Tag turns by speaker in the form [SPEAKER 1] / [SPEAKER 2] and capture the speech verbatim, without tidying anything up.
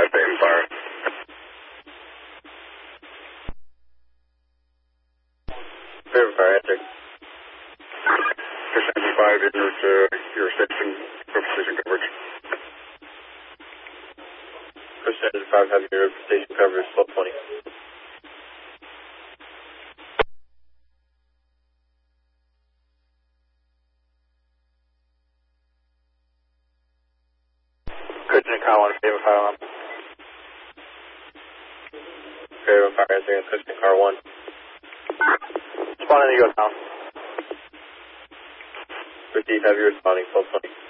[SPEAKER 1] five, Baby Fire. Baby Fire, answer. Fish seventy-five, in route to your station for precision coverage. Fish seventy-five, have your station coverage, slope twenty. Christian Car one, Baby Fire on. Baby Fire, answering Christian Car one. Responding to you now. Repeat, have you responding, slope twenty.